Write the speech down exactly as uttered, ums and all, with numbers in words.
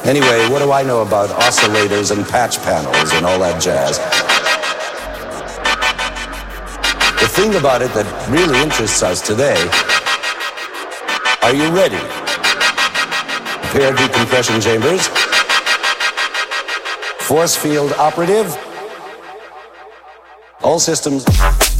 Anyway, what do I know about oscillators and patch panels and all that jazz? The thing about it that really interests us today, are you ready? Paired decompression chambers? Force field operative? All systems...